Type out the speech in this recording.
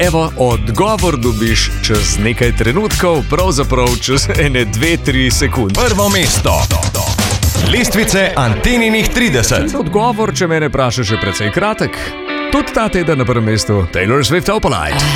Evo, odgovor dobiš čez nekaj trenutkov, pravzaprav čez 2-3 sekunde. Prvo mesto. Lestvice Anteninih 30. Odgovor, če mene vprašaš, je precej kratek. Tudi ta teden na prvem mestu Taylor Swift Opalite.